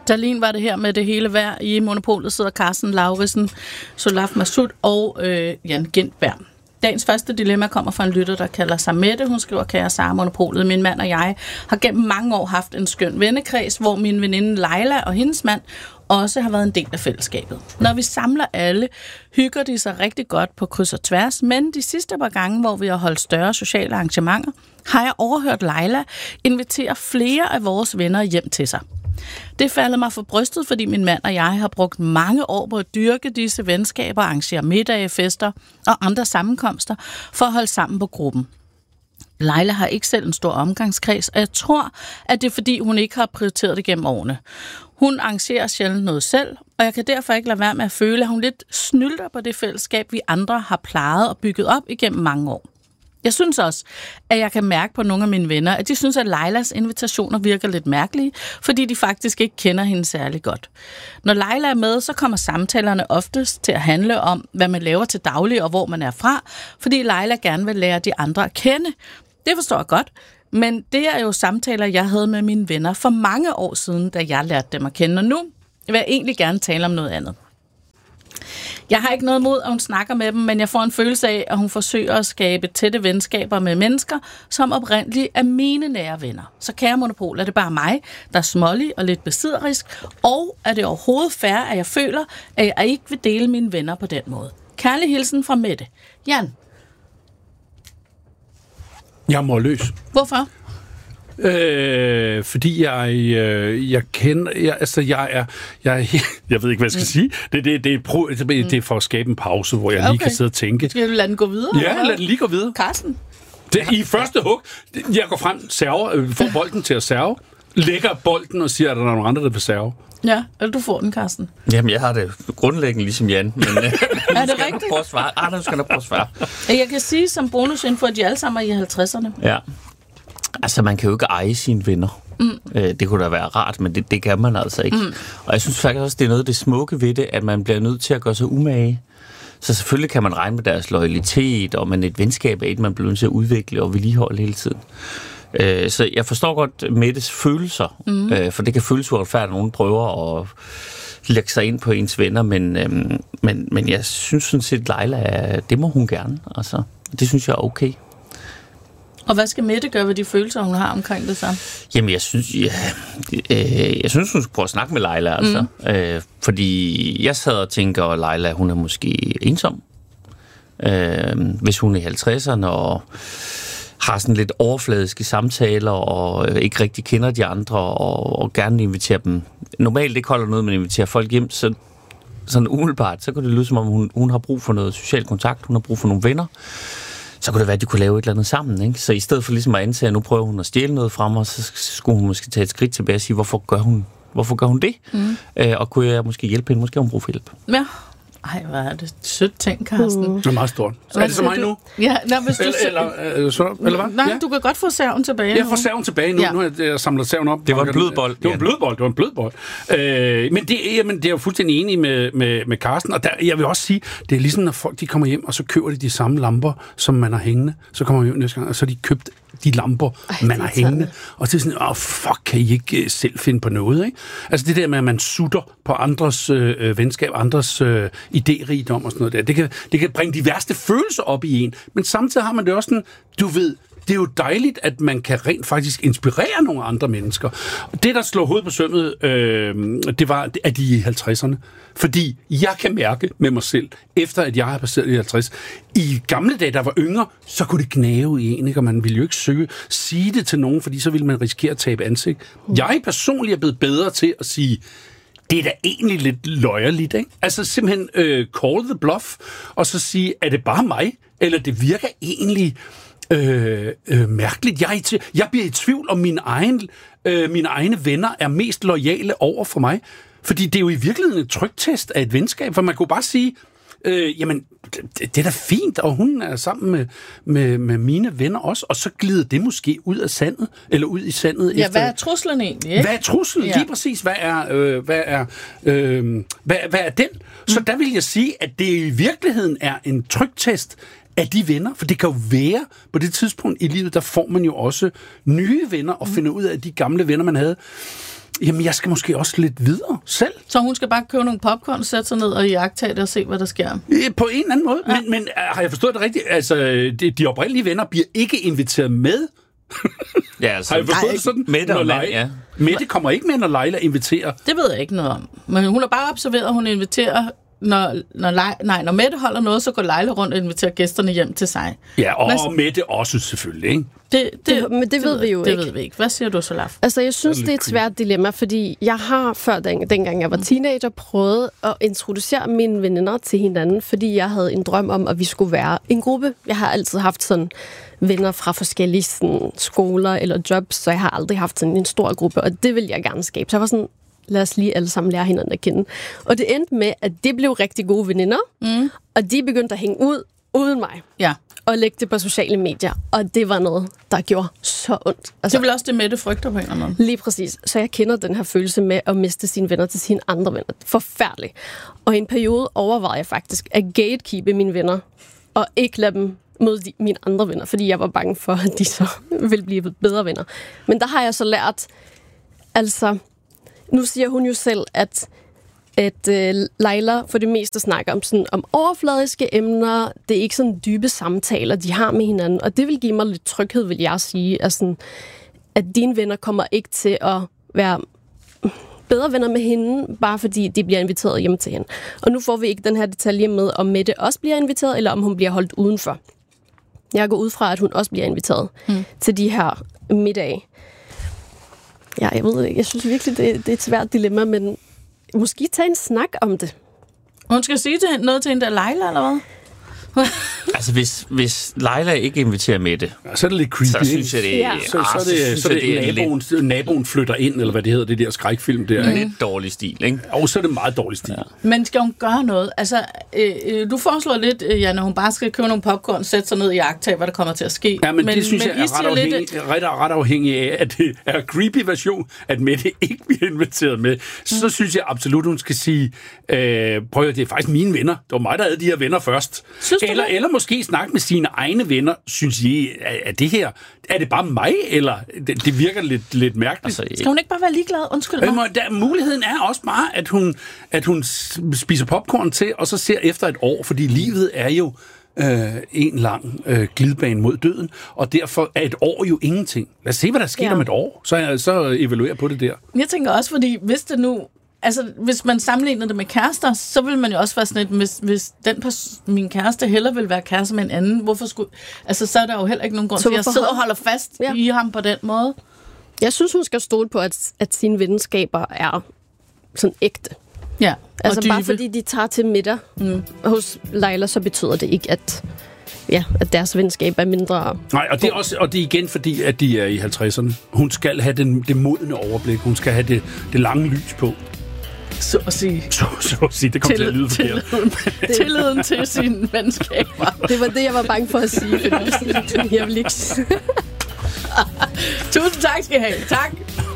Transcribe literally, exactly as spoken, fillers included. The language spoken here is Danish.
Darlene var det her med det hele værd. I Monopolet sidder Carsten Lauritsen, Solaf Masud og øh, Jan Gintberg. Dagens første dilemma kommer fra en lytter, der kalder sig Mette. Hun skriver, kære Sara Monopolet, min mand og jeg har gennem mange år haft en skøn vennekreds, hvor min veninde Leila og hendes mand også har været en del af fællesskabet. Når vi samler alle, hygger de sig rigtig godt på kryds og tværs, men de sidste par gange, hvor vi har holdt større sociale arrangementer, har jeg overhørt Leila invitere flere af vores venner hjem til sig. Det faldt mig for brystet, fordi min mand og jeg har brugt mange år på at dyrke disse venskaber, arrangere middage, fester og andre sammenkomster for at holde sammen på gruppen. Leila har ikke selv en stor omgangskreds, og jeg tror, at det er fordi, hun ikke har prioriteret det gennem årene. Hun arrangerer sjældent noget selv, og jeg kan derfor ikke lade være med at føle, at hun lidt snylter på det fællesskab, vi andre har plejet og bygget op igennem mange år. Jeg synes også, at jeg kan mærke på nogle af mine venner, at de synes, at Leilas invitationer virker lidt mærkelige, fordi de faktisk ikke kender hende særlig godt. Når Leila er med, så kommer samtalerne oftest til at handle om, hvad man laver til daglig og hvor man er fra, fordi Leila gerne vil lære de andre at kende. Det forstår jeg godt, men det er jo samtaler, jeg havde med mine venner for mange år siden, da jeg lærte dem at kende, og nu vil jeg egentlig gerne tale om noget andet. Jeg har ikke noget mod, at hun snakker med dem, men jeg får en følelse af, at hun forsøger at skabe tætte venskaber med mennesker, som oprindeligt er mine nære venner. Så kære Monopol, er det bare mig, der er smålig og lidt besidderisk, og er det overhovedet fair, at jeg føler, at jeg ikke vil dele mine venner på den måde? Kærlig hilsen fra Mette. Jan? Jeg må løs. Hvorfor? Øh, fordi jeg, øh, jeg kender, jeg, altså jeg er, jeg, er, jeg ved ikke, hvad jeg skal mm. sige. Det, det, det, er pro, det, det er for at skabe en pause, hvor jeg okay. lige kan sidde og tænke. Skal du lade den gå videre? Ja, lad den lige gå videre. Carsten? Det, I første hug, jeg går frem, server, øh, får bolden til at serve, lægger bolden og siger, at der er nogle andre, der vil serve. Ja, eller du får den, Carsten. Jamen, jeg har det grundlæggende ligesom Jan, men øh, er det rigtigt? Prøve at svare. Ah, nu skal jeg prøve at svare. Jeg kan sige som bonusinfo, at de alle sammen er i halvtredserne. Ja. Altså, man kan jo ikke eje sine venner. Mm. Øh, det kunne da være rart, men det, det kan man altså ikke. Mm. Og jeg synes faktisk også, det er noget af det smukke ved det, at man bliver nødt til at gøre sig umage. Så selvfølgelig kan man regne med deres loyalitet, og man et venskab er et, man bliver nødt til at udvikle og vedligeholde hele tiden. Øh, så jeg forstår godt Mettes følelser, mm. øh, for det kan føles uretfærdigt, at nogen prøver at lægge sig ind på ens venner, men, øh, men, men jeg synes sådan set, Leila, det må hun gerne. Altså, det synes jeg er okay. Og hvad skal Mette gøre ved de følelser, hun har omkring det samme? Jamen, jeg synes, ja, øh, jeg synes hun skulle prøve at snakke med Leila, altså. Mm. Øh, fordi jeg sad og tænker, at Leila, hun er måske ensom. Øh, hvis hun er i halvtredserne og har sådan lidt overfladiske samtaler, og ikke rigtig kender de andre, og, og gerne inviterer dem. Normalt ikke holder noget, men inviterer folk hjem, så sådan umiddelbart, så kunne det lyde som om, hun, hun har brug for noget social kontakt, hun har brug for nogle venner. Så kunne det være, at de kunne lave et eller andet sammen, ikke? Så i stedet for ligesom at antage, at nu prøver hun at stjæle noget fra mig, så skulle hun måske tage et skridt tilbage og sige, hvorfor gør hun, hvorfor gør hun det? Mm. Øh, og kunne jeg måske hjælpe hende? Måske har hun brug for hjælp. Ja. Ej, hvad er det sødt ting, Carsten. Uh. Det er meget stort. Så er det så mig nu? Ja, nej, hvis du... Eller, eller, så, eller hvad? Nej, ja. Du kan godt få serven tilbage. Jeg får serven tilbage nu. Ja. Nu har jeg, jeg samlet serven op. Det var en blødbold. Det var en blødbold. Det var en blødbold. Øh, men, det, jamen, det er jo fuldstændig enig med, med, med Carsten. Og der, jeg vil også sige, det er ligesom, når folk de kommer hjem, og så køber de de samme lamper, som man har hængende. Så kommer de hjem næste gang, og så har de købt de lamper, Ej, man har hængende. Og det er sådan, åh, oh, fuck, kan I ikke uh, selv finde på noget, ikke? Altså det der med, at man sutter på andres øh, venskab, andres øh, idérigdom og sådan noget der, det kan, det kan bringe de værste følelser op i en. Men samtidig har man det også sådan, du ved, det er jo dejligt, at man kan rent faktisk inspirere nogle andre mennesker. Det, der slår hovedet på sømmet, øh, det var, at de er i halvtredserne. Fordi jeg kan mærke med mig selv, efter at jeg har passeret i halvtreds, i gamle dage, der var yngre, så kunne det gnave i en, ikke? Og man ville jo ikke søge, sige det til nogen, fordi så ville man risikere at tabe ansigt. Mm. Jeg personligt er blevet bedre til at sige, det er da egentlig lidt løjerligt, ikke? Altså simpelthen øh, call the bluff, og så sige, er det bare mig, eller det virker egentlig øh, øh, mærkeligt. Jeg, er i jeg bliver i tvivl om mine, egen, øh, mine egne venner er mest loyale over for mig, fordi det er jo i virkeligheden et trygtest af et venskab, for man kunne bare sige, øh, jamen, det, det er da fint, og hun er sammen med, med, med mine venner også, og så glider det måske ud af sandet, eller ud i sandet. Ja, efter, hvad er truslen egentlig, ikke? Hvad er truslen? Ja. Lige præcis. Hvad er, øh, hvad er, øh, hvad, hvad er den? Mm. Så der vil jeg sige, at det i virkeligheden er en trygtest af de venner, for det kan jo være, på det tidspunkt i livet, der får man jo også nye venner, og finder ud af, at de gamle venner, man havde, Jamen, jeg skal måske også lidt videre selv. Så hun skal bare købe nogle popcorn, sætte sig ned og jagtage det og se, hvad der sker? På en eller anden måde. Ja. Men, men har jeg forstået det rigtigt? Altså, de, de oprindelige venner bliver ikke inviteret med. Ja, altså, har jeg forstået det sådan? Mette og Leila, ja. Mette kommer ikke med, når Leila inviterer. Det ved jeg ikke noget om. Men hun har bare observeret, at hun inviterer... Når, når, Leila, nej, når Mette holder noget, så går Leila rundt og inviterer gæsterne hjem til sig. Ja, og, Hvad, og Mette også selvfølgelig, ikke? Det, det, det, men det, det ved vi jo det ikke. Det ved vi ikke. Hvad siger du, Solaf? Altså, jeg synes, det er, det er et svært dilemma, fordi jeg har før, den, dengang jeg var teenager, prøvet at introducere mine veninder til hinanden, fordi jeg havde en drøm om, at vi skulle være en gruppe. Jeg har altid haft sådan venner fra forskellige sådan, skoler eller jobs, så jeg har aldrig haft sådan en stor gruppe, og det vil jeg gerne skabe. Så jeg var sådan, lad os lige alle sammen lære hinanden at kende. Og det endte med, at de blev rigtig gode veninder, mm. og de begyndte at hænge ud uden mig. Ja. Og lægge det på sociale medier. Og det var noget, der gjorde så ondt. Altså, det er vel også det, Mette frygter på en eller anden måde. Lige præcis. Så jeg kender den her følelse med at miste sine venner til sine andre venner. Forfærdeligt. Og i en periode overvejede jeg faktisk at gatekeepe mine venner, og ikke lade dem mod de, mine andre venner, fordi jeg var bange for, at de så ville blive bedre venner. Men der har jeg så lært, altså, nu siger hun jo selv, at at øh, Leila for det meste snakker om, sådan, om overfladiske emner. Det er ikke sådan dybe samtaler, de har med hinanden. Og det vil give mig lidt tryghed, vil jeg sige. At, sådan, at dine venner kommer ikke til at være bedre venner med hende, bare fordi de bliver inviteret hjem til hende. Og nu får vi ikke den her detalje med, om Mette også bliver inviteret, eller om hun bliver holdt udenfor. Jeg går ud fra, at hun også bliver inviteret mm. til de her middage. Ja, jeg ved det ikke. Jeg synes virkelig, det, det er et svært dilemma, men måske tage en snak om det. Hun skal sige til, noget til hende der Leila, eller hvad? Altså, hvis, hvis Leila ikke inviterer Mette, ja, så er det lidt creepy. Så synes jeg, det er... Ja. Så, så, så, det, så, så det, det er naboen, lidt... naboen flytter ind, eller hvad det hedder, det der skrækfilm der. Mm. Lidt dårlig stil, ikke? Og så er det meget dårlig stil. Ja. Men skal hun gøre noget? Altså, øh, du foreslår lidt, Janne, hun bare skal købe nogle popcorn, sætte sig ned i jagttag, hvad der kommer til at ske. Ja, men, men det synes men jeg er ret afhængig, lidt... ret, ret afhængig af, at det er creepy version, at Mette ikke bliver inviteret med. Så mm. synes jeg absolut, hun skal sige, øh, prøv at det er faktisk mine venner. Det var mig, der havde de her venner først. Eller, eller måske snakke med sine egne venner. Synes I, er det her, er det bare mig, eller det, det virker lidt, lidt mærkeligt? Altså, skal hun ikke bare være ligeglad? Undskyld mig. Øh, der, muligheden er også bare, at hun, at hun spiser popcorn til, og så ser efter et år, fordi livet er jo øh, en lang øh, glidebane mod døden, og derfor er et år jo ingenting. Lad os se, hvad der sker ja. om et år, så, så evaluerer på det der. Jeg tænker også, fordi hvis det nu... Altså, hvis man sammenligner det med kærester, så vil man jo også være sådan et, hvis, hvis den pers- min kæreste heller vil være kæreste med en anden, hvorfor skulle... Altså, så er der jo heller ikke nogen grund til, at jeg sidder og holder fast ja. i ham på den måde. Jeg synes, hun skal stole på, at, at sine venskaber er sådan ægte. Ja. Altså, bare fordi de tager til middag mm. hos Leila, så betyder det ikke, at... Ja, at deres venskab er mindre... Nej, og det er, også, og det er igen fordi, at de er i halvtredserne. Hun skal have den, det modne overblik. Hun skal have det, det lange lys på. Så at sige. Så, så at sige. Det kommer til at lyde forkert. Tilliden, tilliden til sine venskaber. Det var det, jeg var bange for at sige. For jeg vil ikke... Tusind tak skal I have. Tak.